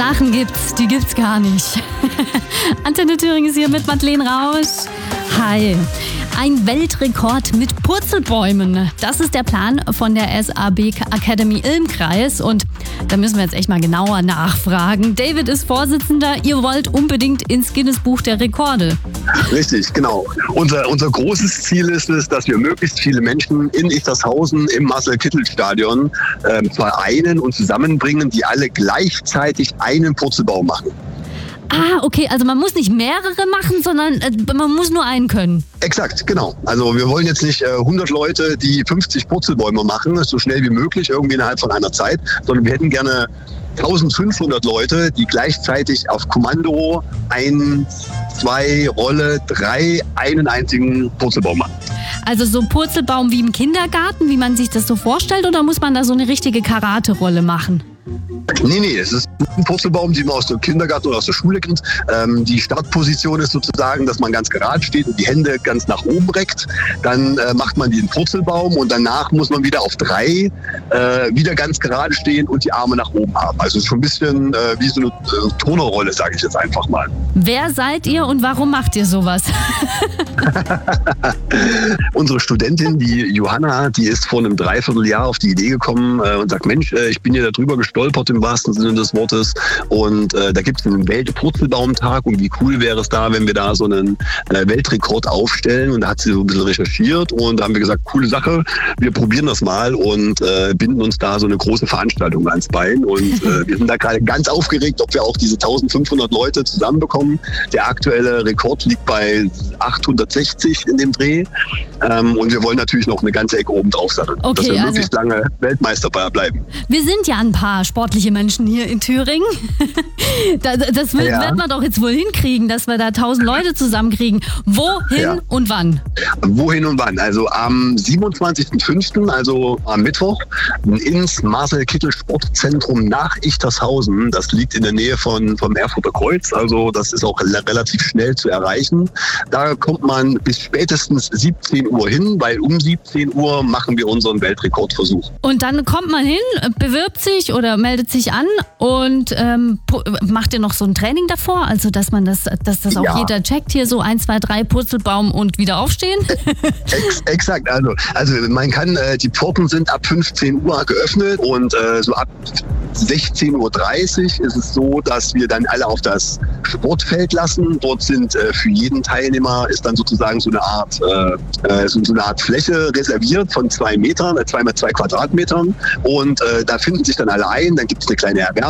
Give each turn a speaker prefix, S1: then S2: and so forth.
S1: Sachen gibt's, die gibt's gar nicht. Antenne Thüringen ist hier mit Madeleine Rausch. Hi. Ein Weltrekord mit Purzelbäumen. Das ist der Plan von der SAB Academy Ilm-Kreis. Und da müssen wir jetzt echt mal genauer nachfragen. David ist Vorsitzender. Ihr wollt unbedingt ins Guinness-Buch der Rekorde.
S2: Richtig, genau. Unser großes Ziel ist es, dass wir möglichst viele Menschen in Ichtershausen im Marcel-Kittel-Stadion vereinen und zusammenbringen, die alle gleichzeitig einen Purzelbaum machen.
S1: Ah, okay, also man muss nicht mehrere machen, sondern man muss nur einen können.
S2: Exakt, genau. Also wir wollen jetzt nicht 100 Leute, die 50 Purzelbäume machen, so schnell wie möglich, irgendwie innerhalb von einer Zeit, sondern wir hätten gerne 1500 Leute, die gleichzeitig auf Kommando 1, 2, Rolle, 3 einen einzigen Purzelbaum machen.
S1: Also so Purzelbaum wie im Kindergarten, wie man sich das so vorstellt, oder muss man da so eine richtige Karate-Rolle machen?
S2: Nee, es ist ein Purzelbaum, den man aus dem Kindergarten oder aus der Schule kennt. Die Startposition ist sozusagen, dass man ganz gerade steht und die Hände ganz nach oben reckt. Dann macht man den Purzelbaum und danach muss man wieder auf 3 wieder ganz gerade stehen und die Arme nach oben haben. Also schon ein bisschen wie so eine Turnerrolle, sage ich jetzt einfach mal.
S1: Wer seid ihr und warum macht ihr sowas?
S2: Unsere Studentin, die Johanna, die ist vor einem Dreivierteljahr auf die Idee gekommen und sagt, Mensch, ich bin hier darüber gestolpert im wahrsten Sinne des Wortes und da gibt es einen Weltpurzelbaumtag und wie cool wäre es da, wenn wir da so einen Weltrekord aufstellen, und da hat sie so ein bisschen recherchiert und da haben wir gesagt, coole Sache, wir probieren das mal und binden uns da so eine große Veranstaltung ans Bein und wir sind da gerade ganz aufgeregt, ob wir auch diese 1500 Leute zusammenbekommen. Der aktuelle Rekord liegt bei 860 in dem Dreh und wir wollen natürlich noch eine ganze Ecke oben drauf satteln, dass wir möglichst lange Weltmeister bleiben.
S1: Wir sind ja ein paar sportliche Menschen hier in Thüringen. Das wird man doch jetzt wohl hinkriegen, dass wir da 1000 Leute zusammenkriegen. Wohin und wann?
S2: Wohin und wann? Also am 27.05., also am Mittwoch, ins Marcel-Kittel-Sportzentrum nach Ichtershausen. Das liegt in der Nähe vom Erfurter Kreuz, also das ist auch relativ schnell zu erreichen. Da kommt man bis spätestens 17 Uhr hin, weil um 17 Uhr machen wir unseren Weltrekordversuch.
S1: Und dann kommt man hin, bewirbt sich oder meldet sich an und macht ihr noch so ein Training davor? Also dass das auch jeder checkt, hier so 1, 2, 3 Purzelbaum und wieder aufstehen?
S2: Exakt, also man kann, die Pforten sind ab 15 Uhr geöffnet und so ab 16.30 Uhr ist es so, dass wir dann alle auf das Sportfeld lassen. Dort sind für jeden Teilnehmer ist dann sozusagen so eine Art Fläche reserviert von 2 Metern, 2 mal 2 Quadratmetern und da finden sich dann alle ein, dann gibt es eine kleine Erwärmung.